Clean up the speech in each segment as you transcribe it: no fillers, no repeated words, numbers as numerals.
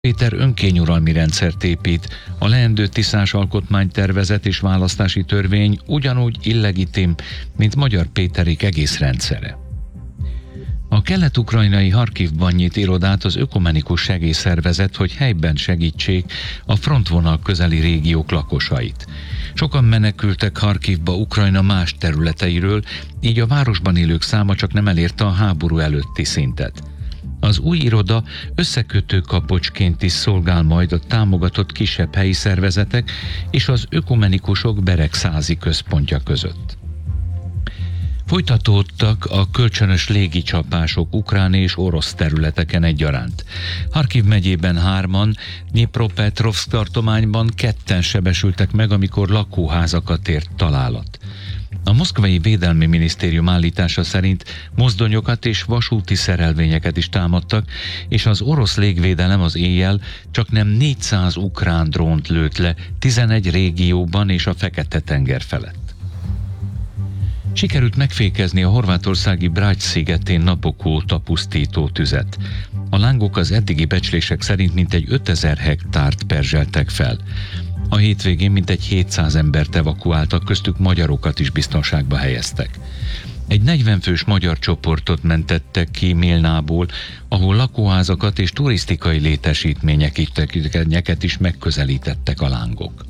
Péter önkényuralmi rendszert épít, a leendő tiszás alkotmánytervezet és választási törvény ugyanúgy illegitim, mint Magyar Péterék egész rendszere. A kelet-ukrajnai Harkivban nyit irodát az ökumenikus segélyszervezet, hogy helyben segítsék a frontvonal közeli régiók lakosait. Sokan menekültek Harkivba Ukrajna más területeiről, így a városban élők száma csak nem elérte a háború előtti szintet. Az új iroda összekötő kapocsként is szolgál majd a támogatott kisebb helyi szervezetek és az ökumenikusok beregszázi központja között. Folytatódtak a kölcsönös légicsapások ukrán és orosz területeken egyaránt. Harkiv megyében 3-an, Dnyipropetrovszk tartományban 2-en sebesültek meg, amikor lakóházakat ért találat. A moszkvai Védelmi Minisztérium állítása szerint mozdonyokat és vasúti szerelvényeket is támadtak, és az orosz légvédelem az éjjel csaknem 400 ukrán drónt lőtt le 11 régióban és a Fekete-tenger felett. Sikerült megfékezni a horvátországi Brač szigetén napok óta pusztító tüzet. A lángok az eddigi becslések szerint mintegy 5000 hektárt perzseltek fel. A hétvégén mintegy 700 embert evakuáltak, köztük magyarokat is biztonságba helyeztek. Egy 40 fős magyar csoportot mentettek ki Milnából, ahol lakóházakat és turisztikai létesítményeket is megközelítettek a lángok.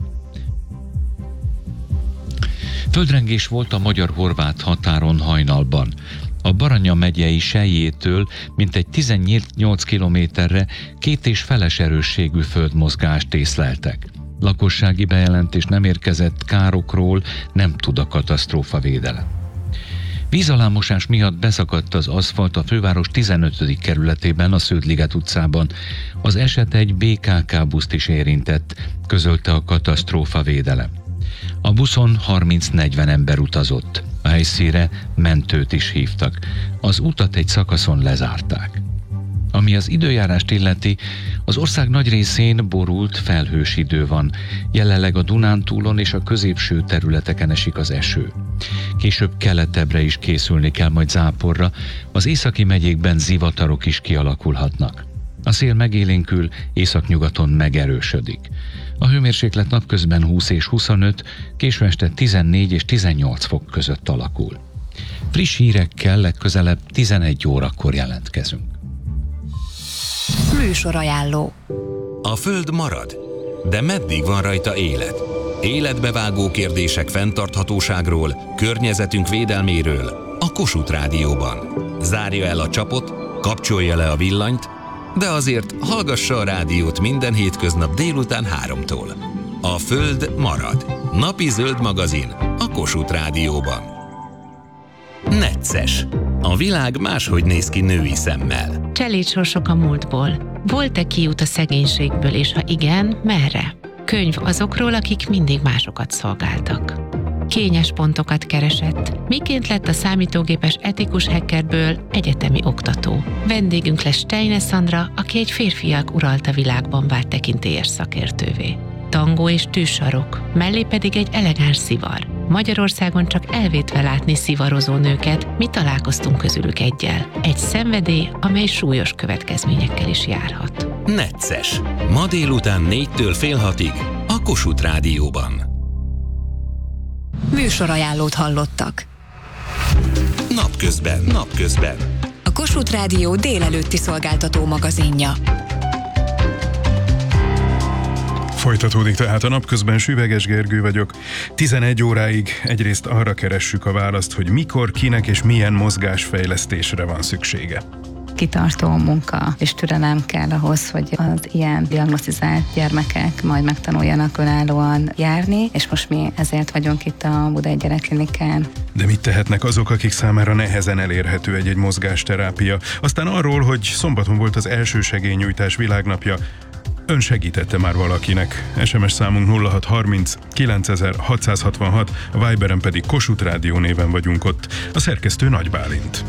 Földrengés volt a magyar-horvát határon hajnalban. A Baranya megyei Selyétől mintegy 18 kilométerre 2,5 erősségű földmozgást észleltek. Lakossági bejelentés nem érkezett, károkról nem tud a katasztrófavédelem. Vízalámosás miatt beszakadt az aszfalt a főváros 15. kerületében, a Sződliget utcában. Az eset egy BKK buszt is érintett, közölte a katasztrófavédelem. A buszon 30-40 ember utazott. A helyszínre mentőt is hívtak. Az utat egy szakaszon lezárták. Ami az időjárást illeti, az ország nagy részén borult, felhős idő van. Jelenleg a Dunántúlon és a középső területeken esik az eső. Később keletebbre is készülni kell majd záporra, az északi megyékben zivatarok is kialakulhatnak. A szél megélénkül, északnyugaton megerősödik. A hőmérséklet napközben 20 és 25, késő este 14 és 18 fok között alakul. Friss hírekkel legközelebb 11 órakor jelentkezünk. Műsorajánló. A Föld marad, de meddig van rajta élet? Életbevágó kérdések fenntarthatóságról, környezetünk védelméről a Kossuth Rádióban. Zárja el a csapot, kapcsolja le a villanyt, de azért hallgassa a rádiót minden hétköznap délután 3-tól. A Föld marad. Napi zöld magazin a Kossuth Rádióban. Necces. A világ máshogy néz ki női szemmel. Cselédsorsok a múltból. Volt-e kiút a szegénységből, és ha igen, merre? Könyv azokról, akik mindig másokat szolgáltak. Kényes pontokat keresett. Miként lett a számítógépes etikus hackerből egyetemi oktató? Vendégünk lesz Steiner Szandra, aki egy férfiak uralta világban vált tekintélyes szakértővé. Tangó és tűzsarok, mellé pedig egy elegáns szivar. Magyarországon csak elvétve látni szivarozó nőket, mi találkoztunk közülük egyel. Egy szenvedély, amely súlyos következményekkel is járhat. Necces. Ma délután 4-től fél 6-ig a Kossuth Rádióban. Műsorajánlót hallottak. Napközben. A Kossuth Rádió délelőtti szolgáltató magazinja. Folytatódik tehát a napközben, Süveges Gergő vagyok. 11 óráig egyrészt arra keressük a választ, hogy mikor, kinek és milyen mozgásfejlesztésre van szüksége. Kitartó munka és türelem kell ahhoz, hogy az ilyen diagnosztizált gyermekek majd megtanuljanak önállóan járni, és most mi ezért vagyunk itt a Budai Gyerekklinikán. De mit tehetnek azok, akik számára nehezen elérhető egy mozgásterápia? Aztán arról, hogy szombaton volt az elsősegélynyújtás világnapja. Ön segítette már valakinek? SMS számunk 0630 9666, a Viberen pedig Kossuth Rádió néven vagyunk ott. A szerkesztő Nagy Bálint.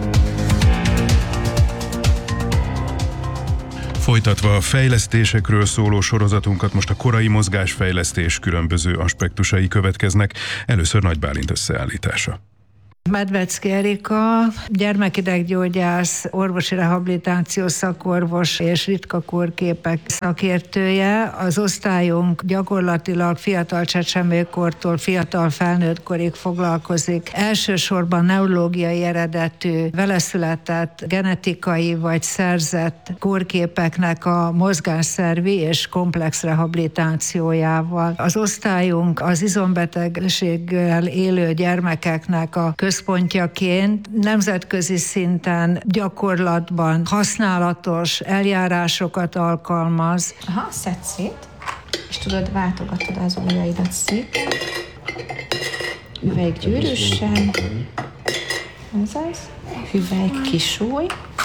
Folytatva a fejlesztésekről szóló sorozatunkat, most a korai mozgásfejlesztés különböző aspektusai következnek. Először Nagy Bálint összeállítása. Medvecki Erika, gyermekideggyógyász, orvosi rehabilitáció szakorvos és ritka kórképek szakértője. Az osztályunk gyakorlatilag fiatal csecsemőkortól fiatal felnőttkorig foglalkozik. Elsősorban neurológiai eredetű, veleszületett, genetikai vagy szerzett kórképeknek a mozgásszervi és komplex rehabilitációjával. Az osztályunk az izombetegséggel élő gyermekeknek a központjaként nemzetközi szinten gyakorlatban használatos eljárásokat alkalmaz. Szedd szét, és tudod, váltogatod az ujjaidat szét. Hüvelyk gyűrűsen. Azaz. Hüvelyk kisúly.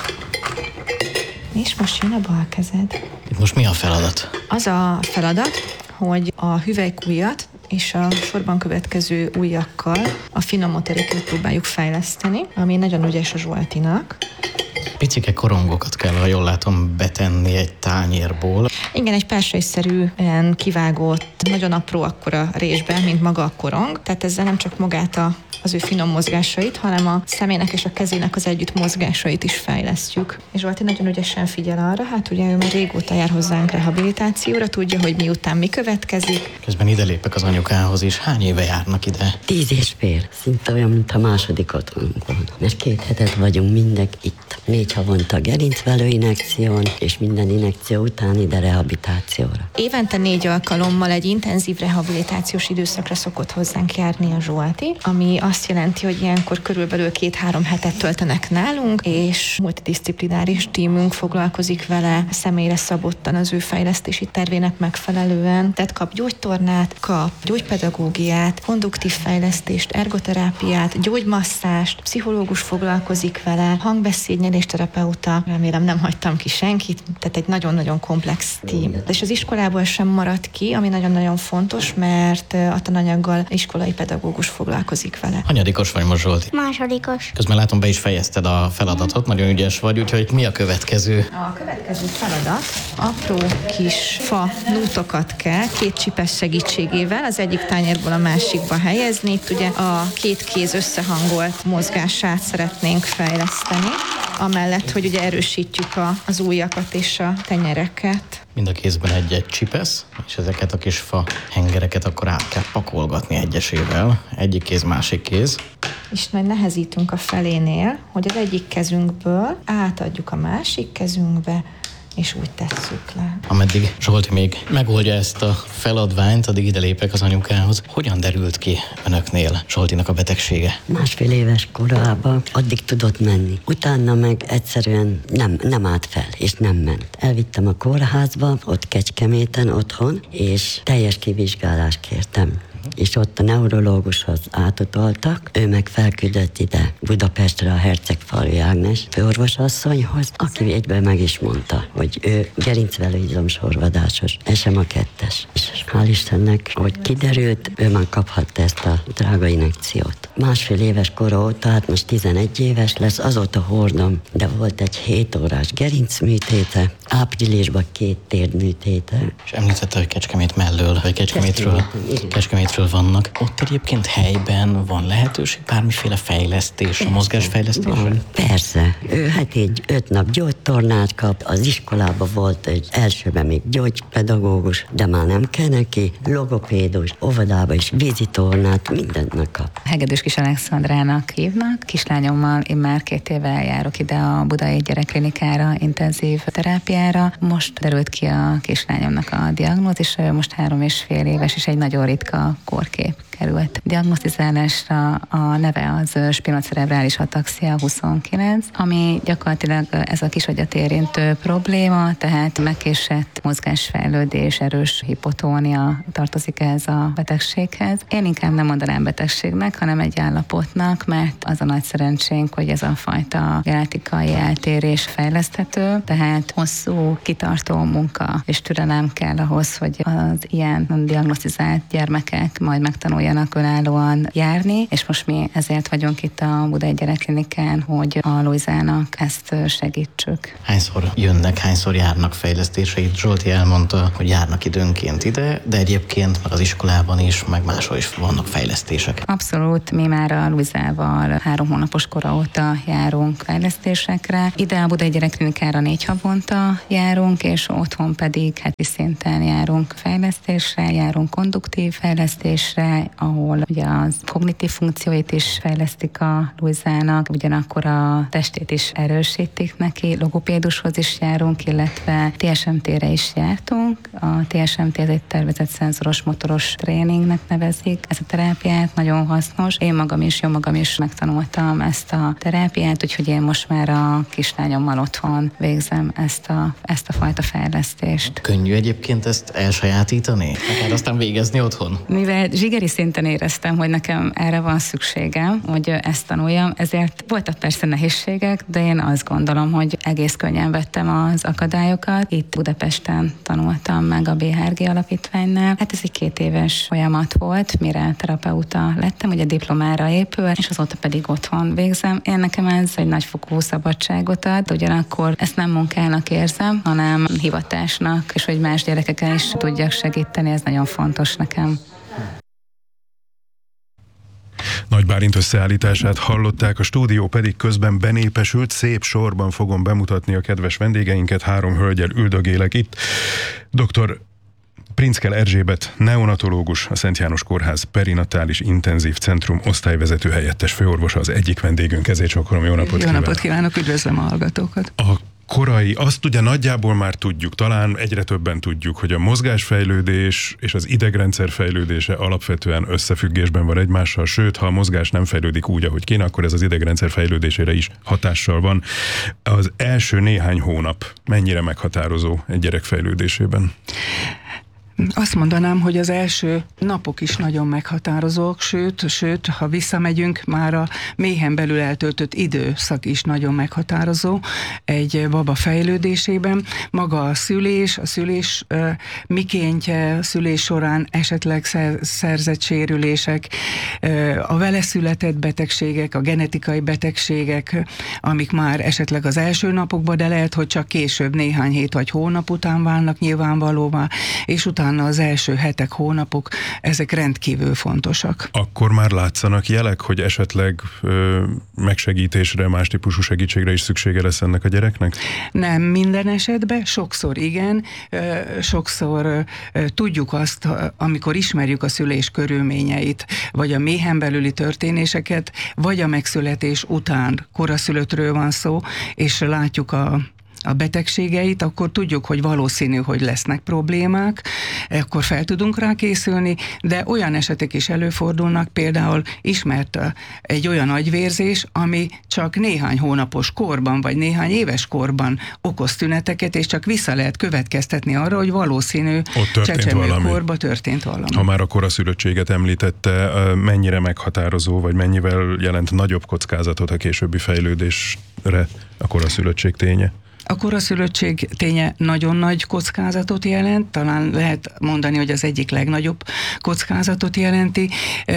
És most jön a bal kezed. Itt most mi a feladat? Az a feladat, hogy a hüvelykujjat és a sorban következő ujjakkal a finom motorikát próbáljuk fejleszteni, ami nagyon ügyes a Zsoltinak. Picike korongokat kell, ha jól látom, betenni egy tányérból. Igen, egy persejszerűen kivágott, nagyon apró akkora résben, mint maga a korong. Tehát ezzel nem csak magát az ő finom mozgásait, hanem a szemének és a kezének az együtt mozgásait is fejlesztjük. És Zsolti nagyon ügyesen figyel arra, hát ugye ő már régóta jár hozzánk rehabilitációra, tudja, hogy miután mi következik. Közben ide lépek az anyukához is. Hány éve járnak ide? 10 és fél. Szinte olyan, mint a második otthonunk van. Mert 2 hetet vagyunk mindek itt. 4 havonta gerincvelő injekción, és minden injekció után ide rehabilitációra. Évente 4 alkalommal egy intenzív rehabilitációs időszakra szokott hozzánk járni a Zsolti, ami azt jelenti, hogy ilyenkor körülbelül 2-3 hetet töltenek nálunk, és multidisziplináris tímünk foglalkozik vele személyre szabottan az ő fejlesztési tervének megfelelően. Tehát kap gyógytornát, kap gyógypedagógiát, konduktív fejlesztést, ergoterápiát, gyógymasszást, pszichológus foglalkozik vele, hangbeszédnyelésterapeuta, remélem nem hagytam ki senkit, tehát egy nagyon-nagyon komplex tím. És az iskolából sem maradt ki, ami nagyon-nagyon fontos, mert a tananyaggal iskolai pedagógus foglalkozik vele. Hanyadikos vagy most, Zsolti? Másodikos. Közben látom, be is fejezted a feladatot, nagyon ügyes vagy, úgyhogy mi a következő? A következő feladat, apró kis fa nútokat kell 2 csipes segítségével az egyik tányérból a másikba helyezni. Itt ugye a 2 kéz összehangolt mozgását szeretnénk fejleszteni, amellett, hogy ugye erősítjük az ujjakat és a tenyereket. Mind a kézben egy csipesz, és ezeket a kis fa hengereket akkor át kell pakolgatni egyesével. Egyik kéz, másik kéz. És majd nehezítünk a felénél, hogy az egyik kezünkből átadjuk a másik kezünkbe, és úgy tesszük le. Ameddig Zsolti még megoldja ezt a feladványt, addig ide lépek az anyukához. Hogyan derült ki önöknél Zsoltinak a betegsége? 1,5 éves korában addig tudott menni. Utána meg egyszerűen nem állt fel, és nem ment. Elvittem a kórházba, ott Kecskeméten otthon, és teljes kivizsgálást kértem. És ott a neurológushoz átutaltak, ő meg felküldött ide Budapestre a Hercegfalvi Ágnes főorvosasszonyhoz, aki egyből meg is mondta, hogy ő gerincvelő izomsorvadásos, SMA2-es. És hál' Istennek, hogy kiderült, ő már kaphatta ezt a drága injekciót. 1,5 éves kora óta, hát most 11 éves lesz, azóta hordom, de volt egy 7 órás gerincműtéte, áprilisban 2 térdműtéte. És említette, hogy Kecskemét mellől, vagy Kecskemétről vannak. Ott egyébként helyben van lehetőség bármiféle fejlesztés, a mozgásfejlesztésre? Van, persze. Ő heti 5 nap gyógytornát kap, az iskolában volt egy elsőben még gyógypedagógus, de már nem kell neki, logopédus, óvodában is vízitornát, mindent megkap. Hegedűs Kis Alexandrának hívnak. Kislányommal én már 2 éve eljárok ide a Budai Gyerekklinikára, intenzív terápiára. Most derült ki a kislányomnak a diagnózis, most 3,5 éves, és egy nagyon ritka kórkép került diagnosztizálásra. A neve az spinocerebrális ataxia 29, ami gyakorlatilag ez a kisagyat érintő probléma, tehát megkésett mozgásfejlődés, erős hipotónia tartozik ehhez a betegséghez. Én inkább nem mondanám betegségnek, hanem egy állapotnak, mert az a nagy szerencsénk, hogy ez a fajta genetikai eltérés fejleszthető, tehát hosszú hosszú, kitartó munka és türelem kell ahhoz, hogy az ilyen diagnosztizált gyermekek majd megtanuljanak önállóan járni, és most mi ezért vagyunk itt a Budai Gyerekklinikán, hogy a Luizának ezt segítsük. Hányszor jönnek, hányszor járnak fejlesztésre? Itt Zsolti elmondta, hogy járnak időnként ide, de egyébként meg az iskolában is, meg máshol is vannak fejlesztések. Abszolút, mi már a Luizával 3 hónapos kora óta járunk fejlesztésekre. Ide a Budai Gyerekklinikára 4 havonta járunk, és otthon pedig heti szinten járunk fejlesztésre, járunk konduktív fejlesztésre, ahol ugye az kognitív funkcióit is fejlesztik a Luizának, ugyanakkor a testét is erősítik neki, logopédushoz is járunk, illetve TSMT-re is jártunk. A TSMT ez egy tervezett szenzoros motoros tréningnek nevezik. Ez a terápiát nagyon hasznos. Én magam is megtanultam ezt a terápiát, úgyhogy én most már a kislányommal otthon végzem ezt a fajta fejlesztést. Könnyű egyébként ezt elsajátítani? Akár aztán végezni otthon? Mivel zsigeri szinten éreztem, hogy nekem erre van szükségem, hogy ezt tanuljam, ezért voltak persze nehézségek, de én azt gondolom, hogy egész könnyen vettem az akadályokat. Itt Budapesten tanultam meg a BHRG alapítványnál. Hát ez egy 2 éves folyamat volt, mire terapeuta lettem, ugye diplomára épül, és azóta pedig otthon végzem. Én nekem ez egy nagyfokú szabadságot ad, ugyanakkor ezt nem munkának érzem, hanem hivatásnak, és hogy más gyerekeken is tudjak segíteni, ez nagyon fontos nekem. Nagy Bálint összeállítását hallották, a stúdió pedig közben benépesült, szép sorban fogom bemutatni a kedves vendégeinket, 3 hölgyel üldögélek itt. Dr. Princkel Erzsébet, neonatológus, a Szent János Kórház perinatális intenzív centrum osztályvezető helyettes főorvosa az egyik vendégünk, ezért csokolom, jó napot kívánok! Jó napot kívánok, üdvözlöm a hallgatókat! A korai, azt ugye nagyjából már tudjuk, talán egyre többen tudjuk, hogy a mozgásfejlődés és az idegrendszer fejlődése alapvetően összefüggésben van egymással, sőt, ha a mozgás nem fejlődik úgy, ahogy kéne, akkor ez az idegrendszer fejlődésére is hatással van. Az első néhány hónap mennyire meghatározó egy gyerek fejlődésében? Azt mondanám, hogy az első napok is nagyon meghatározók, sőt, ha visszamegyünk, már a méhen belül eltöltött időszak is nagyon meghatározó egy baba fejlődésében. Maga a szülés mikéntje, a szülés során esetleg szerzett sérülések, a vele született betegségek, a genetikai betegségek, amik már esetleg az első napokban, de lehet, hogy csak később, néhány hét vagy hónap után válnak nyilvánvalóvá, és utána az első hetek, hónapok, ezek rendkívül fontosak. Akkor már látszanak jelek, hogy esetleg megsegítésre, más típusú segítségre is szüksége lesz ennek a gyereknek? Nem minden esetben, sokszor igen, sokszor tudjuk azt, amikor ismerjük a szülés körülményeit, vagy a méhen belüli történéseket, vagy a megszületés után, koraszülöttről van szó, és látjuk a betegségeit, akkor tudjuk, hogy valószínű, hogy lesznek problémák, akkor fel tudunk rá készülni, de olyan esetek is előfordulnak, például ismert egy olyan agyvérzés, ami csak néhány hónapos korban, vagy néhány éves korban okoz tüneteket, és csak vissza lehet következtetni arra, hogy valószínű csecsemőkorban történt valami. Ha már a koraszülöttséget említette, mennyire meghatározó, vagy mennyivel jelent nagyobb kockázatot a későbbi fejlődésre a koraszülöttség ténye? A koraszülöttség ténye nagyon nagy kockázatot jelent, talán lehet mondani, hogy az egyik legnagyobb kockázatot jelenti.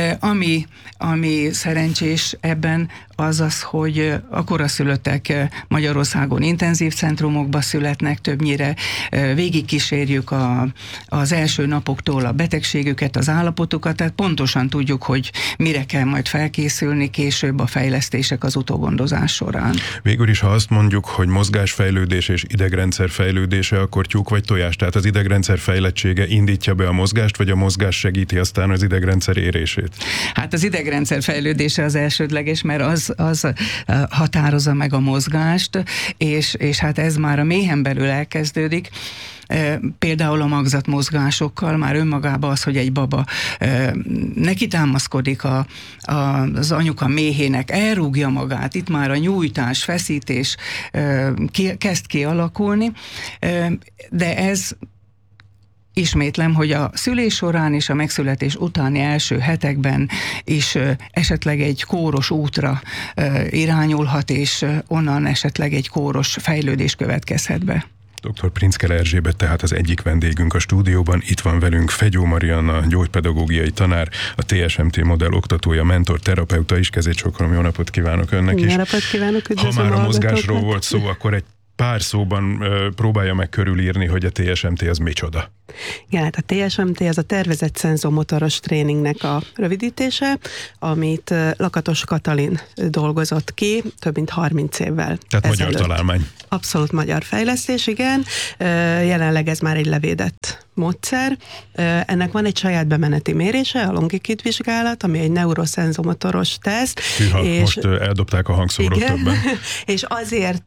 Ami szerencsés ebben az, hogy a koraszülöttek Magyarországon intenzív centrumokba születnek, többnyire végigkísérjük az első napoktól a betegségüket, az állapotukat, tehát pontosan tudjuk, hogy mire kell majd felkészülni később a fejlesztések az utógondozás során. Végül is, ha azt mondjuk, hogy mozgásfejlődés és idegrendszer fejlődése, akkor tyúk vagy tojás, tehát az idegrendszer fejlettsége indítja be a mozgást, vagy a mozgás segíti aztán az idegrendszer érését? Hát az idegrendszer fejlődése az elsődleges, mert az határozza meg a mozgást, és hát ez már a méhen belül elkezdődik. Például a magzatmozgásokkal már önmagában az, hogy egy baba neki támaszkodik az anyuka méhének, elrúgja magát, itt már a nyújtás, feszítés kezd kialakulni, de ez ismétlem, hogy a szülés során és a megszületés utáni első hetekben is esetleg egy kóros útra irányulhat, és onnan esetleg egy kóros fejlődés következhet be. Dr. Princkel Erzsébet tehát az egyik vendégünk a stúdióban. Itt van velünk Fegyó Marianna, gyógypedagógiai tanár, a TSMT modell oktatója, mentor, terapeuta is. Kezét csokolom, jó napot kívánok önnek is. Jó napot kívánok, ha már a mozgásról volt szó, akkor egy pár szóban próbálja meg körülírni, hogy a TSMT az micsoda. Igen, hát a TSMT az a tervezett szenzomotoros tréningnek a rövidítése, amit Lakatos Katalin dolgozott ki több mint 30 évvel Tehát ezelőtt. magyar találmány. Abszolút magyar fejlesztés, igen. Jelenleg ez már egy levédett módszer. Ennek van egy saját bemeneti mérése, a longitude vizsgálat, ami egy neuroszenzomotoros teszt. Hűha, és most eldobták a hangszórót többen. És azért,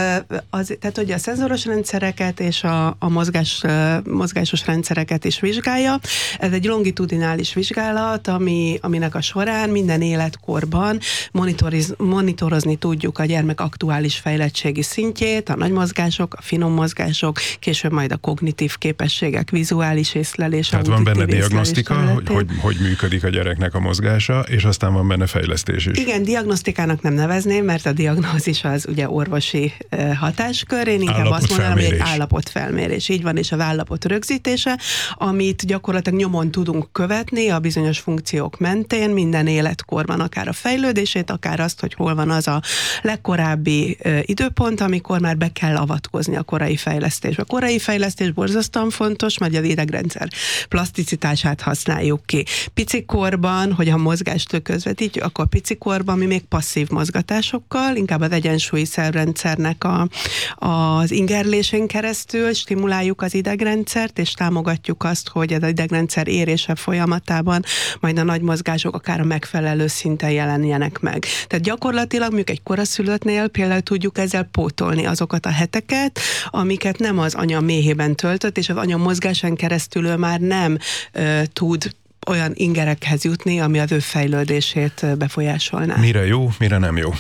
tehát hogy a szenzoros rendszereket és a mozgásos rendszereket is vizsgálja. Ez egy longitudinális vizsgálat, aminek a során minden életkorban monitorozni tudjuk a gyermek aktuális fejlettségi szintjét, a nagy mozgások, a finom mozgások, később majd a kognitív képességek, vizuális észlelés. Tehát van benne diagnosztika, hogy működik a gyereknek a mozgása, és aztán van benne fejlesztés is. Igen, diagnosztikának nem nevezném, mert a diagnózis az ugye orvosi hatáskör. Én inkább azt mondanám, hogy egy állapotfelmérés. Így van, és az állapot rögzítése, amit gyakorlatilag nyomon tudunk követni a bizonyos funkciók mentén minden életkorban, akár a fejlődését, akár azt, hogy hol van az a legkorábbi időpont, amikor már be kell avatkozni a korai fejlesztésbe. A korai fejlesztés borzasztóan fontos, mert az idegrendszer plaszticitását használjuk ki. Picikorban, hogy a mozgást közvetítjük, akkor picikorban mi még passzív mozgatásokkal, inkább az egyensúlyi szervrendszernek az ingerlésén keresztül stimuláljuk az idegrendszert, és támogatjuk azt, hogy az idegrendszer érése folyamatában majd a nagy mozgások akár a megfelelő szinten jelenjenek meg. Tehát gyakorlatilag mondjuk egy koraszülöttnél például tudjuk ezzel pótolni azokat a heteket, amiket nem az anya méhében töltött, és az anya mozgásán keresztül ő már nem tud olyan ingerekhez jutni, ami az ő fejlődését befolyásolná. Mire jó, mire nem jó?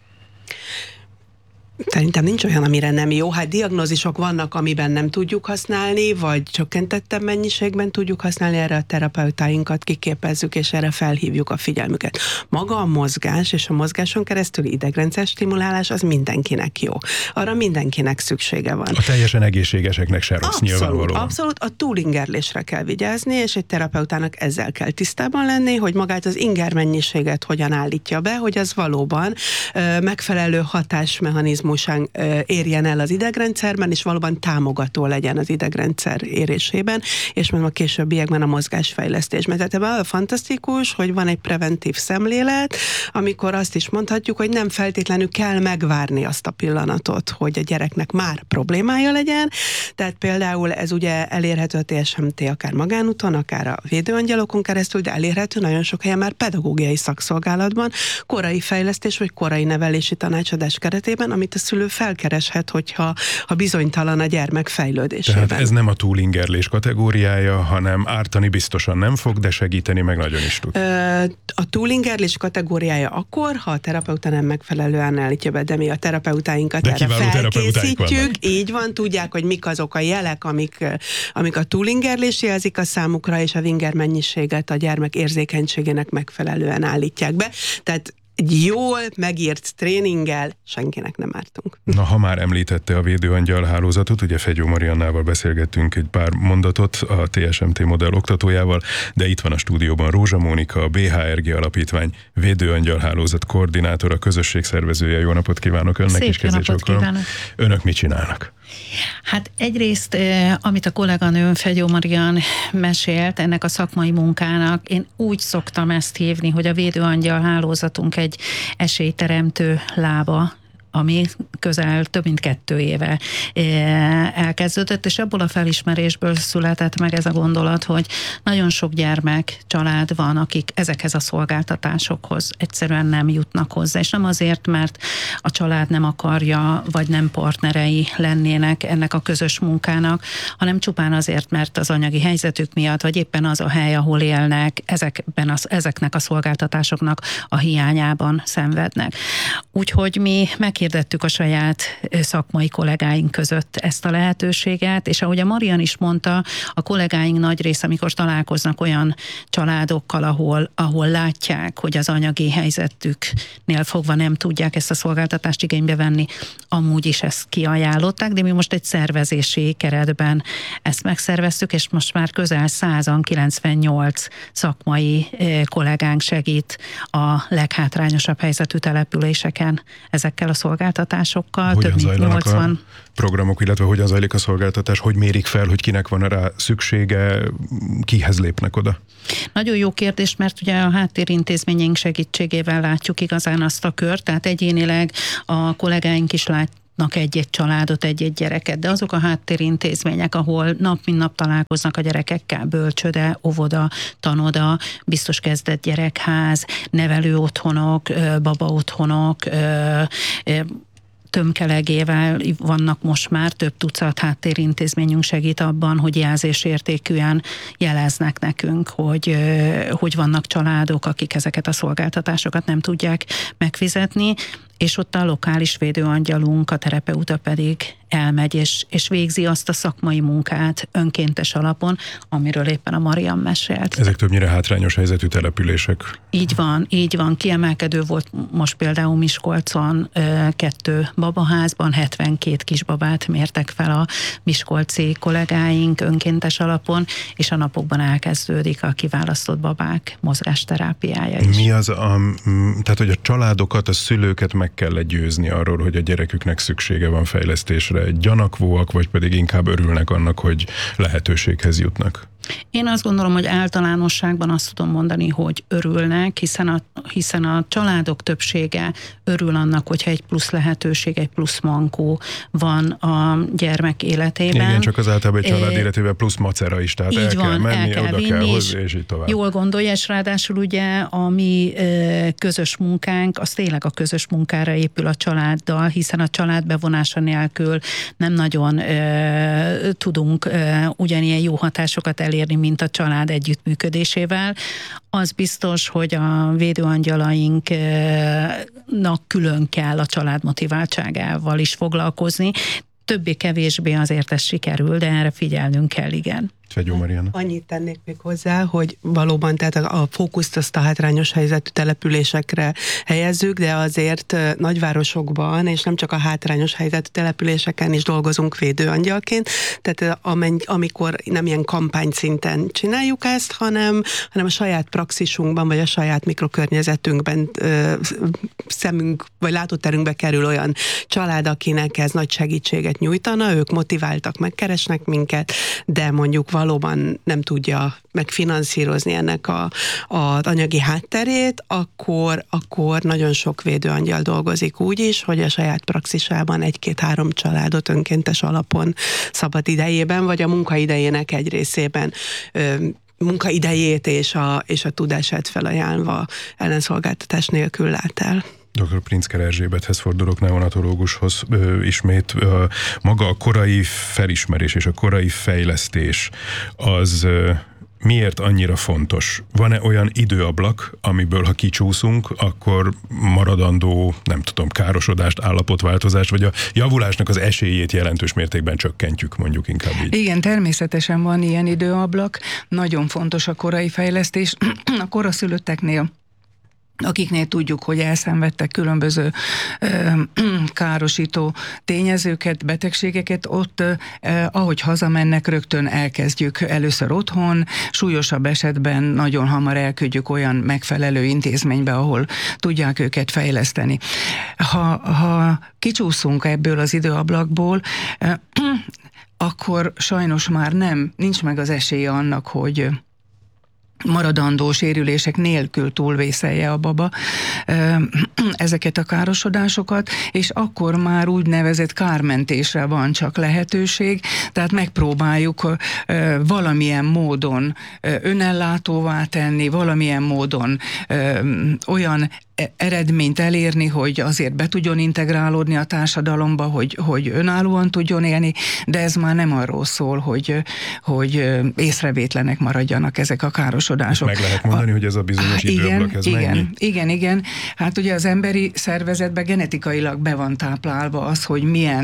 Szerintem nincs olyan, amire nem jó. Hát diagnózisok vannak, amiben nem tudjuk használni, vagy csökkentettebb mennyiségben tudjuk használni, erre a terapeutáinkat kiképezzük, és erre felhívjuk a figyelmüket. Maga a mozgás és a mozgáson keresztül idegrendszer stimulálás az mindenkinek jó. Arra mindenkinek szüksége van. A teljesen egészségeseknek se rossz, nyilvánvalóan. Abszolút, a túlingerlésre kell vigyázni, és egy terapeutának ezzel kell tisztában lenni, hogy magát az inger mennyiséget hogyan állítja be, hogy az valóban megfelelő hatásmechanizmus érjen el az idegrendszerben, és valóban támogató legyen az idegrendszer érésében, és majd a későbbiekben a mozgásfejlesztésben. Tehát ebben fantasztikus, hogy van egy preventív szemlélet, amikor azt is mondhatjuk, hogy nem feltétlenül kell megvárni azt a pillanatot, hogy a gyereknek már problémája legyen. Tehát például ez ugye elérhető a TSMT akár magánúton, akár a védőangyalokon keresztül, de elérhető nagyon sok helyen már pedagógiai szakszolgálatban, korai fejlesztés vagy korai nevelési tanácsadás keretében, amit a szülő felkereshet, hogyha bizonytalan a gyermek fejlődésében. Tehát ez nem a túlingerlés kategóriája, hanem ártani biztosan nem fog, de segíteni meg nagyon is tud. A túlingerlés kategóriáa akkor, ha a terapeuta nem megfelelően állítja be, de mi a terapeutáinkat erre felkészítjük. Így van, tudják, hogy mik azok a jelek, amik a túlingerlés jelzik a számukra, és a inger mennyiséget a gyermek érzékenységének megfelelően állítják be. Tehát egy jól megírt tréninggel senkinek nem ártunk. Na, ha már említette a védőangyal hálózatot, ugye Fegyó Mariannával beszélgettünk egy pár mondatot a TSMT modell oktatójával, de itt van a stúdióban Rózsa Mónika, a BHRG Alapítvány védőangyal hálózat koordinátora, közösségszervezője. Jó napot kívánok önnek is, kezét kívánok. Önök mit csinálnak? Hát egyrészt, amit a kolléganőm Fegyó Marian mesélt, ennek a szakmai munkának, én úgy szoktam ezt hívni, hogy a védőangyal hálózatunk egy esélyteremtő lába, ami közel több mint 2 éve elkezdődött, és ebből a felismerésből született meg ez a gondolat, hogy nagyon sok gyermek, család van, akik ezekhez a szolgáltatásokhoz egyszerűen nem jutnak hozzá, és nem azért, mert a család nem akarja, vagy nem partnerei lennének ennek a közös munkának, hanem csupán azért, mert az anyagi helyzetük miatt, vagy éppen az a hely, ahol élnek, ezeknek a szolgáltatásoknak a hiányában szenvednek. Úgyhogy mi megkérdezzük meghirdettük a saját szakmai kollégáink között ezt a lehetőséget, és ahogy a Marian is mondta, a kollégáink nagy része, amikor találkoznak olyan családokkal, ahol látják, hogy az anyagi helyzetüknél fogva nem tudják ezt a szolgáltatást igénybe venni, amúgy is ezt kiajánlották, de mi most egy szervezési keretben ezt megszerveztük, és most már közel 198 szakmai kollégánk segít a leghátrányosabb helyzetű településeken ezekkel a szolgáltatásokkal. Hogyan több mint 80 a programok, illetve hogyan zajlik a szolgáltatás, hogy mérik fel, hogy kinek van rá szüksége, kihez lépnek oda? Nagyon jó kérdés, mert ugye a háttérintézményeink segítségével látjuk igazán azt a kört, tehát egyénileg a kollégáink is látnak egy-egy családot, egy-egy gyereket, de azok a háttérintézmények, ahol nap mint nap találkoznak a gyerekekkel, bölcsöde, óvoda, tanoda, biztos kezdett gyerekház, nevelőotthonok, babaotthonok, tömkelegével vannak most már, több tucat háttérintézményünk segít abban, hogy jelzésértékűen jeleznek nekünk, hogy vannak családok, akik ezeket a szolgáltatásokat nem tudják megfizetni, és ott a lokális védőangyalunk, a terapeuta pedig elmegy, és végzi azt a szakmai munkát önkéntes alapon, amiről éppen a Marian mesélt. Ezek többnyire hátrányos helyzetű települések. Így van. Kiemelkedő volt most például Miskolcon 2 babaházban, 72 kisbabát mértek fel a miskolci kollégáink önkéntes alapon, és a napokban elkezdődik a kiválasztott babák mozgásterápiája is. Mi az, tehát hogy a családokat, a szülőket meg kell győzni arról, hogy a gyereküknek szüksége van fejlesztésre? Gyanakvóak, vagy pedig inkább örülnek annak, hogy lehetőséghez jutnak? Én azt gondolom, hogy általánosságban azt tudom mondani, hogy örülnek, hiszen a családok többsége örül annak, hogyha egy plusz lehetőség, egy plusz mankó van a gyermek életében. Igen, csak az általában egy család életében plusz macera is, tehát el kell menni, oda kell hozni, és így tovább. Jól gondolja, és ráadásul ugye a mi közös munkánk, az tényleg a közös munkára épül a családdal, hiszen a család bevonása nélkül nem nagyon tudunk ugyanilyen jó hatásokat elérni, mint a család együttműködésével. Az biztos, hogy a védőangyalainknak külön kell a család motiváltságával is foglalkozni. Többé-kevésbé azért ez sikerül, de erre figyelnünk kell, igen. Fegyó Marianna. Annyit tennék még hozzá, hogy valóban tehát a fókuszt azt a hátrányos helyzetű településekre helyezzük, de azért nagyvárosokban, és nem csak a hátrányos helyzetű településeken is dolgozunk védőangyalként, tehát amikor nem ilyen kampányszinten csináljuk ezt, hanem a saját praxisunkban, vagy a saját mikrokörnyezetünkben szemünk, vagy látóterünkbe kerül olyan család, akinek ez nagy segítséget nyújtana, ők motiváltak, megkeresnek minket, de mondjuk valóban nem tudja megfinanszírozni ennek az anyagi hátterét, akkor nagyon sok védőangyal dolgozik úgy is, hogy a saját praxisában 1-2-3 családot önkéntes alapon szabad idejében, vagy a munkaidejének egy részében munkaidejét és a tudását felajánlva ellenszolgáltatás nélkül lát el. Dr. Princker Erzsébethez fordulok, neonatológushoz ismét. Maga a korai felismerés és a korai fejlesztés az miért annyira fontos? Van-e olyan időablak, amiből ha kicsúszunk, akkor maradandó, nem tudom, károsodást, állapotváltozást, vagy a javulásnak az esélyét jelentős mértékben csökkentjük, mondjuk inkább így? Igen, természetesen van ilyen időablak. Nagyon fontos a korai fejlesztés. A koraszülötteknél, akiknél tudjuk, hogy elszenvedtek különböző károsító tényezőket, betegségeket, ott ahogy hazamennek, rögtön elkezdjük először otthon, súlyosabb esetben nagyon hamar elküldjük olyan megfelelő intézménybe, ahol tudják őket fejleszteni. Ha kicsúszunk ebből az időablakból, akkor sajnos már nincs meg az esélye annak, hogy maradandó sérülések nélkül túlvészelje a baba ezeket a károsodásokat, és akkor már úgynevezett kármentésre van csak lehetőség, tehát megpróbáljuk valamilyen módon önellátóvá tenni, valamilyen módon olyan eredményt elérni, hogy azért be tudjon integrálódni a társadalomba, hogy önállóan tudjon élni, de ez már nem arról szól, hogy észrevétlenek maradjanak ezek a károsodások. károsodások. Meg lehet mondani, hogy ez a bizonyos időablak, ez mennyi? Igen. Hát ugye az emberi szervezetben genetikailag be van táplálva az, hogy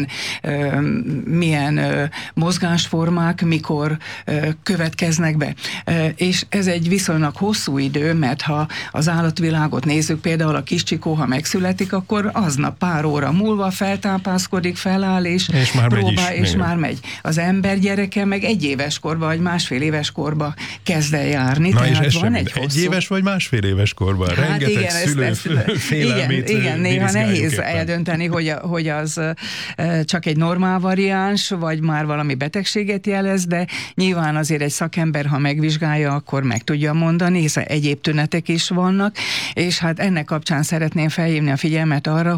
milyen mozgásformák mikor következnek be. És ez egy viszonylag hosszú idő, mert ha az állatvilágot nézzük, például a kis csikó, ha megszületik, akkor aznap pár óra múlva feltápászkodik, feláll, és már próbál, és már megy. Az ember gyereke meg 1 éves korban, vagy másfél éves korban kezd el járni. Na tehát és ez van sem 1 éves vagy másfél éves korban? Hát rengeteg igen, szülő félelmét igen, néha nehéz éppen eldönteni, hogy az csak egy normál variáns, vagy már valami betegséget jelez, de nyilván azért egy szakember, ha megvizsgálja, akkor meg tudja mondani, hiszen egyéb tünetek is vannak, és hát ennek kapcsán szeretném felhívni a figyelmet arra,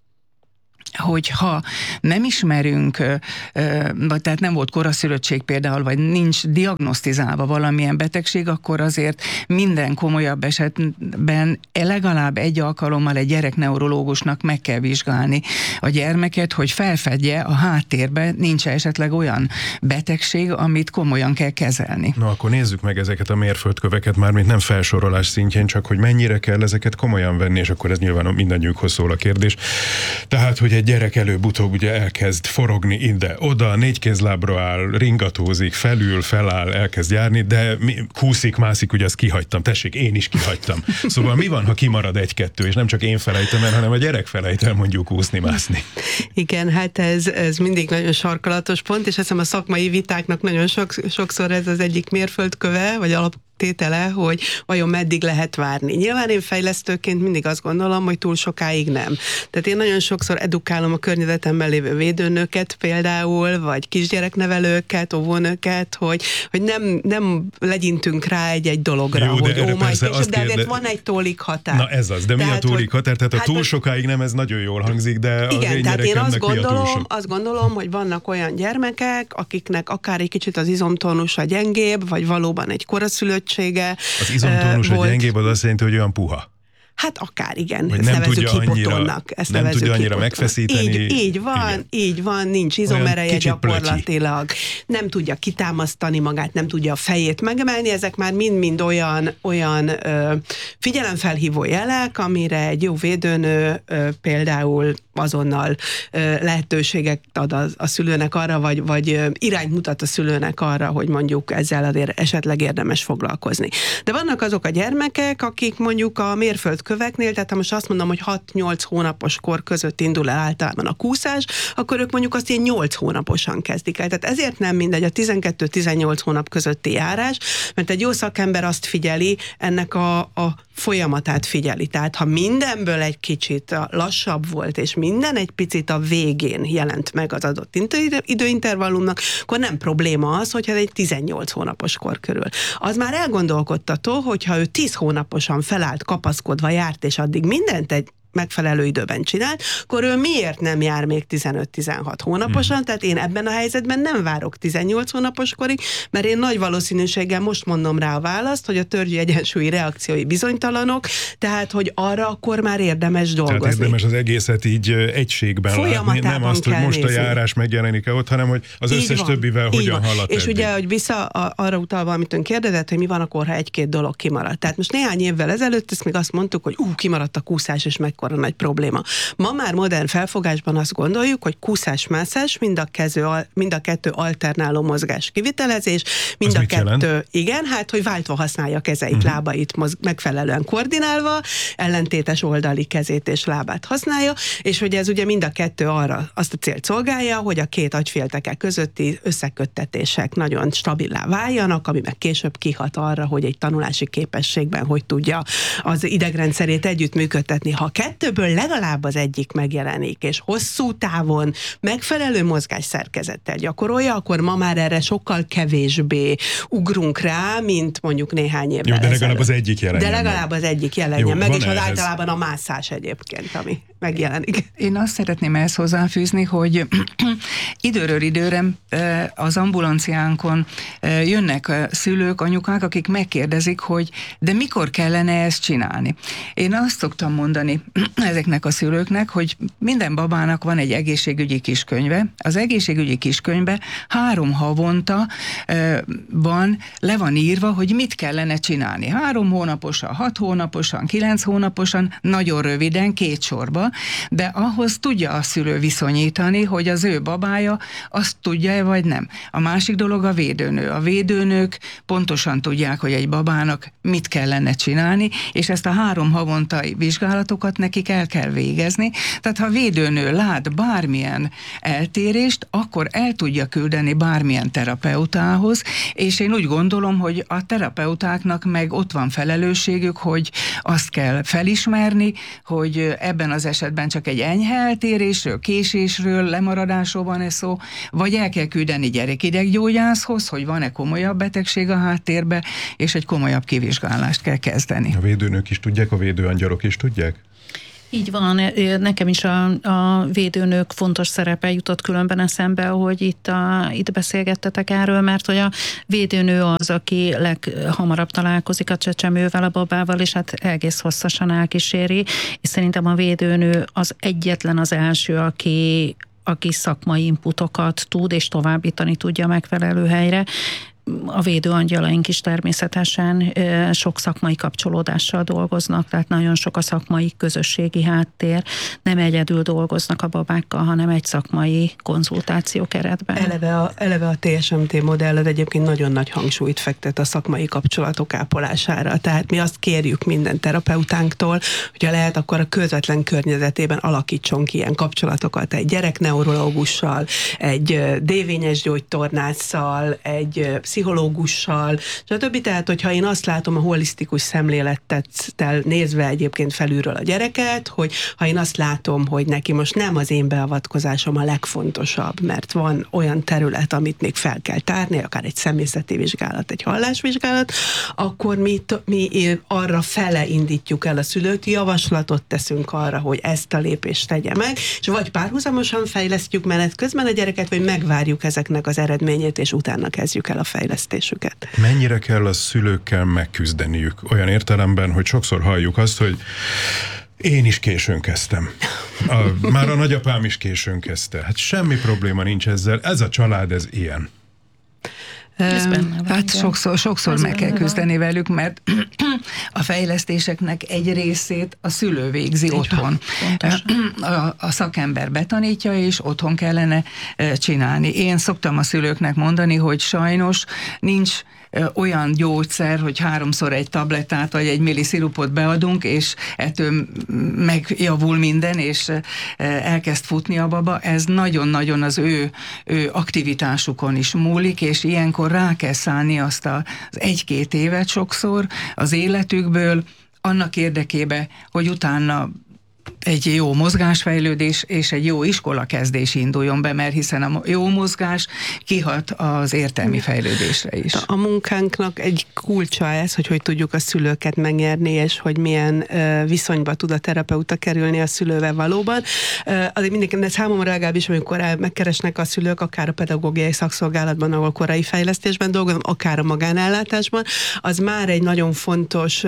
hogy ha nem ismerünk, vagy tehát nem volt koraszülöttség például, vagy nincs diagnosztizálva valamilyen betegség, akkor azért minden komolyabb esetben legalább 1 alkalommal egy gyerekneurológusnak meg kell vizsgálni a gyermeket, hogy felfedje a háttérben, nincs esetleg olyan betegség, amit komolyan kell kezelni. Na akkor nézzük meg ezeket a mérföldköveket, mármint nem felsorolás szintjén, csak hogy mennyire kell ezeket komolyan venni, és akkor ez nyilván mindannyiunkhoz szól a kérdés. Tehát, hogy egy gyerek előbb-utóbb ugye elkezd forogni ide-oda, 4 kézlábra áll, ringatózik, felül, feláll, elkezd járni, de kúszik, mászik, ugye azt kihagytam. Tessék, én is kihagytam. Szóval mi van, ha kimarad 1-2, és nem csak én felejtem el, hanem a gyerek felejt el mondjuk úszni-mászni? Igen, hát ez mindig nagyon sarkalatos pont, és azt hiszem a szakmai vitáknak nagyon sokszor ez az egyik mérföldköve, vagy alaptétele, hogy vajon meddig lehet várni. Nyilván én fejlesztőként mindig azt gondolom, hogy túl sokáig nem. Tehát én nagyon sokszor edukálom a környezetemben lévő védőnőket például, vagy kisgyereknevelőket, óvónőket, hogy nem legyintünk rá egy dologra, jó, hogy majd később, de azért van egy tólik határ. Na ez az, de mi a tólik határ? Tehát a túl sokáig nem, ez nagyon jól hangzik, de igen, tehát én azt gondolom, hogy vannak olyan gyermekek, akiknek akár egy kicsit az izomtónusa gyengébb, vagy valóban egy koraszülöttsége. Az izomtónusa gyengébb, az azt jelenti, hogy olyan puha. Hát akár igen, vagy ezt nem nevezzük tudja hipotonnak. nem tudja annyira megfeszíteni. Így van, nincs izomereje gyakorlatilag. Nem tudja kitámasztani magát, nem tudja a fejét megemelni, ezek már mind-mind olyan figyelemfelhívó jelek, amire egy jó védőnő például azonnal lehetőséget ad a szülőnek arra, vagy irányt mutat a szülőnek arra, hogy mondjuk ezzel azért esetleg érdemes foglalkozni. De vannak azok a gyermekek, akik mondjuk a mérföldköveknél, tehát ha most azt mondom, hogy 6-8 hónapos kor között indul el általában a kúszás, akkor ők mondjuk azt ilyen 8 hónaposan kezdik el. Tehát ezért nem mindegy a 12-18 hónap közötti járás, mert egy jó szakember azt figyeli, ennek a folyamatát figyeli. Tehát ha mindenből egy kicsit lassabb volt, és minden egy picit a végén jelent meg az adott időintervallumnak, akkor nem probléma az, hogyha egy 18 hónapos kor körül. Az már elgondolkodtató, hogyha ő 10 hónaposan felállt, kapaszkodva járt, és addig mindent egy megfelelő időben csinált, akkor ő miért nem jár még 15-16 hónaposan, tehát én ebben a helyzetben nem várok 18 hónapos korig, mert én nagy valószínűséggel most mondom rá a választ, hogy a törzsi egyensúlyi reakciói bizonytalanok, tehát hogy arra akkor már érdemes dolgozni. Tehát érdemes az egészet így egységben látni, nem azt, hogy most nézni. A járás megjelenik-e ott, hanem hogy az így összes van, többivel hogyan haladt és eddig. ugye, hogy vissza arra utalva, amit ön kérdezett, hogy mi van akkor, ha 1-2 dolog kimaradt. Tehát most néhány évvel ezelőtt ezt még azt mondtuk, hogy kimaradt a kúszás, és mekkora nagy probléma. Ma már modern felfogásban azt gondoljuk, hogy kúszás-mászás, mind a kettő alternáló mozgás kivitelezés, mind a kettő, jelent? Igen, hát, hogy váltva használja kezeit, lábait megfelelően koordinálva, ellentétes oldali kezét és lábát használja, és hogy ez ugye mind a kettő arra azt a célt szolgálja, hogy a két agyfélteke közötti összeköttetések nagyon stabilá váljanak, ami meg később kihat arra, hogy egy tanulási képességben hogy tudja az idegrendszerét együttműködtetni. Ha kettőből legalább az egyik megjelenik, és hosszú távon megfelelő mozgásszerkezettel gyakorolja, akkor ma már erre sokkal kevésbé ugrunk rá, mint mondjuk néhány évvel ezelőtt. De legalább az egyik jelenjen. De legalább az egyik jelenjen meg, és az általában a mászás egyébként, ami megjelenik. Én azt szeretném ehhez hozzáfűzni, hogy időről időre az ambulanciánkon jönnek szülők, anyukák, akik megkérdezik, hogy de mikor kellene ezt csinálni. Én azt szoktam mondani ezeknek a szülőknek, hogy minden babának van egy egészségügyi kiskönyve. Az egészségügyi kiskönyvbe 3 havonta le van írva, hogy mit kellene csinálni. 3 hónaposan, 6 hónaposan, 9 hónaposan, nagyon röviden, 2 sorba, de ahhoz tudja a szülő viszonyítani, hogy az ő babája azt tudja-e vagy nem. A másik dolog a védőnő. A védőnők pontosan tudják, hogy egy babának mit kellene csinálni, és ezt a 3 havontai vizsgálatokat nekik el kell végezni. Tehát ha a védőnő lát bármilyen eltérést, akkor el tudja küldeni bármilyen terapeutához, és én úgy gondolom, hogy a terapeutáknak meg ott van felelősségük, hogy azt kell felismerni, hogy ebben az esetben csak egy enyhe eltérésről, késésről, lemaradásról van szó, vagy el kell küldeni gyerekideggyógyászhoz, hogy van-e komolyabb betegség a háttérbe, és egy komolyabb kivizsgálást kell kezdeni. A védőnők is tudják, a védőangyalok is tudják? Így van, nekem is a védőnők fontos szerepe jutott különben eszembe, hogy itt beszélgettetek erről, mert hogy a védőnő az, aki leghamarabb találkozik a csecsemővel, a babával, és hát egész hosszasan elkíséri, és szerintem a védőnő az egyetlen az első, aki szakmai inputokat tud, és továbbítani tudja megfelelő helyre. A védőangyalaink is természetesen sok szakmai kapcsolódással dolgoznak, tehát nagyon sok a szakmai közösségi háttér. Nem egyedül dolgoznak a babákkal, hanem egy szakmai konzultáció keretben. Eleve a TSMT modell egyébként nagyon nagy hangsúlyt fektet a szakmai kapcsolatok ápolására. Tehát mi azt kérjük minden terapeutánktól, hogyha lehet, akkor a közvetlen környezetében alakítson ki ilyen kapcsolatokat egy gyerekneurológussal, egy dévényes gyógytornásszal, egy pszichológussal, stb. Tehát, hogyha én azt látom a holisztikus szemlélettel nézve egyébként felülről a gyereket, hogy ha én azt látom, hogy neki most nem az én beavatkozásom a legfontosabb, mert van olyan terület, amit még fel kell tárni, akár egy személyzeti vizsgálat, egy hallásvizsgálat, akkor mi arra fele indítjuk el a szülőt, javaslatot teszünk arra, hogy ezt a lépést tegye meg, és vagy párhuzamosan fejlesztjük menet közben a gyereket, vagy megvárjuk ezeknek az eredményét, és utána kezdjük el a fejlesztésüket. Mennyire kell a szülőkkel megküzdeniük? Olyan értelemben, hogy sokszor halljuk azt, hogy én is későn kezdtem. Már a nagyapám is későn kezdte. Hát semmi probléma nincs ezzel. Ez a család, ez ilyen. Hát sokszor meg kell küzdeni velük, mert a fejlesztéseknek egy részét a szülő végzi otthon. A szakember betanítja, és otthon kellene csinálni. Én szoktam a szülőknek mondani, hogy sajnos nincs olyan gyógyszer, hogy 3-szor egy tablettát vagy 1 milliszirupot beadunk, és ettől megjavul minden, és elkezd futni a baba. Ez nagyon-nagyon az ő aktivitásukon is múlik, és ilyenkor rá kell szállni azt az 1-2 évet sokszor az életükből, annak érdekébe, hogy utána egy jó mozgásfejlődés és egy jó iskolakezdés induljon be, mert hiszen a jó mozgás kihat az értelmi fejlődésre is. A munkánknak egy kulcsa ez, hogy tudjuk a szülőket megnyerni, és hogy milyen viszonyba tud a terapeuta kerülni a szülővel valóban. Azért mindenki, de számomra legalábbis, amikor megkeresnek a szülők, akár a pedagógiai szakszolgálatban, ahol korai fejlesztésben dolgozom, akár a magánellátásban, az már egy nagyon fontos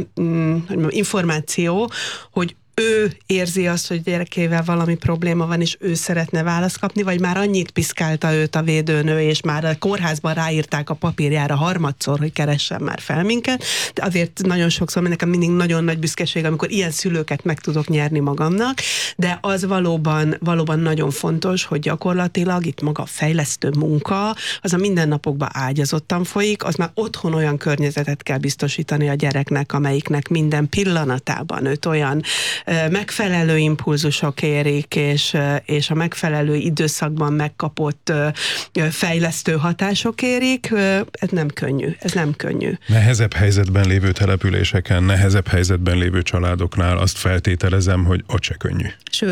információ, hogy ő érzi azt, hogy gyerekével valami probléma van, és ő szeretne választ kapni, vagy már annyit piszkálta őt a védőnő, és már a kórházban ráírták a papírjára 3-szor, hogy keressen már fel minket. De azért nagyon sokszor, nekem mindig nagyon nagy büszkeség, amikor ilyen szülőket meg tudok nyerni magamnak, de az valóban nagyon fontos, hogy gyakorlatilag itt maga a fejlesztő munka, az a mindennapokban ágyazottan folyik, az már otthon olyan környezetet kell biztosítani a gyereknek, amelyiknek minden pillanatában őt olyan megfelelő impulzusok érik, és a megfelelő időszakban megkapott fejlesztő hatások érik. Ez nem könnyű. Nehezebb helyzetben lévő településeken, nehezebb helyzetben lévő családoknál azt feltételezem, hogy ott se könnyű.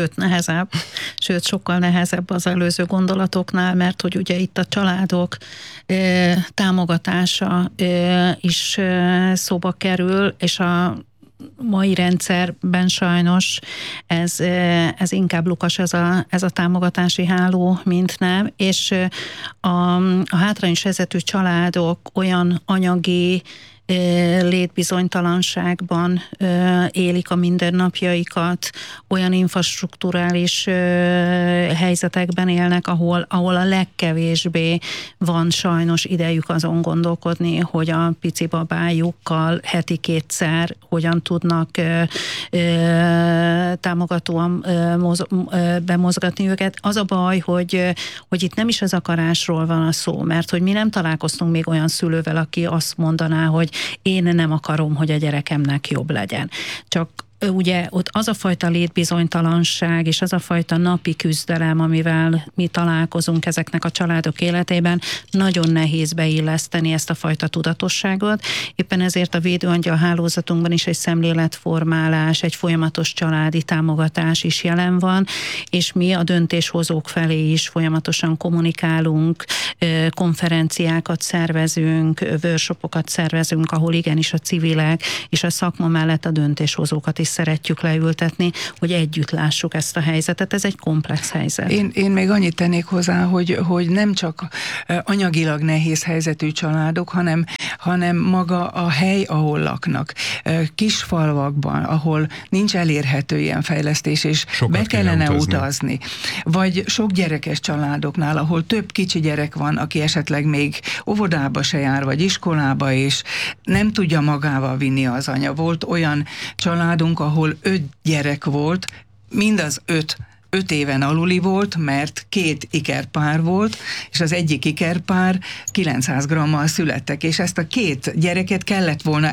Sőt, sokkal nehezebb az előző gondolatoknál, mert hogy ugye itt a családok támogatása is szóba kerül, és a mai rendszerben sajnos ez inkább lukas ez a támogatási háló, mint nem, és a hátrányos helyzetű családok olyan anyagi létbizonytalanságban élik a mindennapjaikat, olyan infrastrukturális helyzetekben élnek, ahol a legkevésbé van sajnos idejük azon gondolkodni, hogy a pici babájukkal heti 2-szer hogyan tudnak támogatóan bemozgatni őket. Az a baj, hogy itt nem is az akarásról van a szó, mert hogy mi nem találkoztunk még olyan szülővel, aki azt mondaná, hogy én nem akarom, hogy a gyerekemnek jobb legyen. Csak ugye ott az a fajta létbizonytalanság és az a fajta napi küzdelem, amivel mi találkozunk ezeknek a családok életében, nagyon nehéz beilleszteni ezt a fajta tudatosságot. Éppen ezért a Védőangyal hálózatunkban is egy szemléletformálás, egy folyamatos családi támogatás is jelen van, és mi a döntéshozók felé is folyamatosan kommunikálunk, konferenciákat szervezünk, workshopokat szervezünk, ahol igenis a civilek és a szakma mellett a döntéshozókat is szeretjük leültetni, hogy együtt lássuk ezt a helyzetet. Ez egy komplex helyzet. Én még annyit tennék hozzá, hogy nem csak anyagilag nehéz helyzetű családok, hanem maga a hely, ahol laknak. Kis falvakban, ahol nincs elérhető ilyen fejlesztés, és sokat be kellene utazni. Vagy sok gyerekes családoknál, ahol több kicsi gyerek van, aki esetleg még óvodába se jár, vagy iskolába, és nem tudja magával vinni az anya. Volt olyan családunk, ahol 5 gyerek volt, mind az 5 éven aluli volt, mert 2 ikerpár volt, és az egyik ikerpár 900 grammal születtek, és ezt a 2 gyereket kellett volna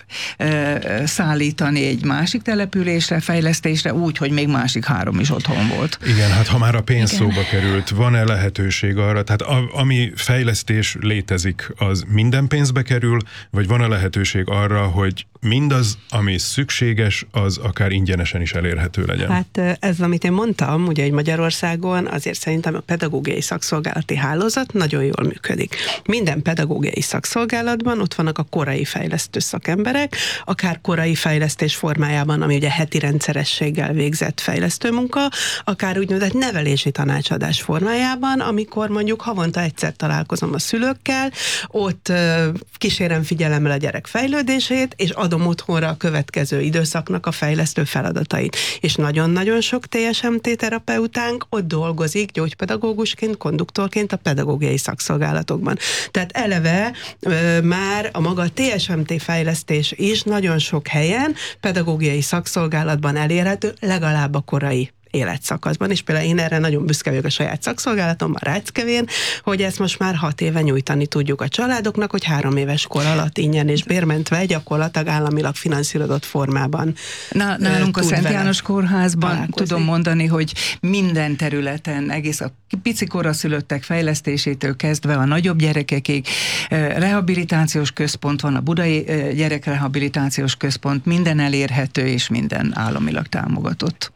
elszállítani egy másik településre, fejlesztésre, úgy, hogy még másik 3 is otthon volt. Igen, hát ha már a pénz szóba került, van-e lehetőség arra, tehát ami fejlesztés létezik, az minden pénzbe kerül, vagy van-e lehetőség arra, hogy mindaz, ami szükséges, az akár ingyenesen is elérhető legyen? Hát ez, amit én mondtam, ugye, hogy Magyarországon azért szerintem a pedagógiai szakszolgálati hálózat nagyon jól működik. Minden pedagógiai szakszolgálatban ott vannak a korai fejlesztő szakemberek, akár korai fejlesztés formájában, ami ugye heti rendszerességgel végzett fejlesztőmunka, akár úgynevezett nevelési tanácsadás formájában, amikor mondjuk havonta egyszer találkozom a szülőkkel, ott kísérem figyelemmel a gyerek fejlődését, és adom otthonra a következő időszaknak a fejlesztő feladatait. És nagyon-nagyon sok TSMT terapeutánk ott dolgozik gyógypedagógusként, konduktorként a pedagógiai szakszolgálatokban. Tehát eleve már a maga TSMT fejlesztés is nagyon sok helyen pedagógiai szakszolgálatban elérhető, legalább a korai életszakaszban, és például én erre nagyon büszke vagyok a saját szakszolgálatomban, Ráckevén, hogy ezt most már 6 éve nyújtani tudjuk a családoknak, hogy 3 éves kor alatt ingyen és bérmentve gyakorlatilag államilag finanszírozott formában. Nálunk a Szent János Kórházban tudom mondani, hogy minden területen, egész a pici koraszülöttek fejlesztésétől kezdve a nagyobb gyerekekig, rehabilitációs központ van, a Budai Gyerekrehabilitációs Központ, minden elérhető és minden államilag támogatott.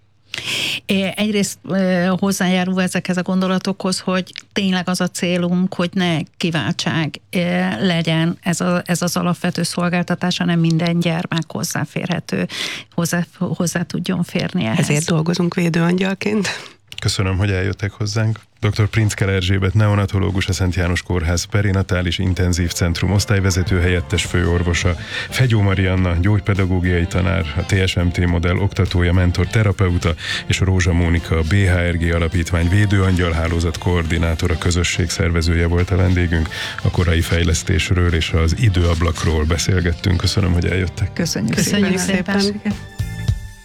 Egyrészt hozzájárul ezekhez a gondolatokhoz, hogy tényleg az a célunk, hogy ne kiváltság legyen ez az alapvető szolgáltatás, hanem minden gyermek hozzáférhető, hozzá tudjon férni ehhez. Ezért dolgozunk védőangyalként. Köszönöm, hogy eljöttek hozzánk. Dr. Princkel Erzsébet, neonatológus, a Szent János Kórház perinatális intenzív centrum osztályvezető helyettes főorvosa, Fegyó Marianna, gyógypedagógiai tanár, a TSMT modell oktatója, mentor, terapeuta, és Rózsa Mónika, a BHRG Alapítvány Védőangyal hálózat koordinátora, közösség szervezője volt a vendégünk. A korai fejlesztésről és az időablakról beszélgettünk. Köszönöm, hogy eljöttek. Köszönjük szépen. Köszönjük szépen.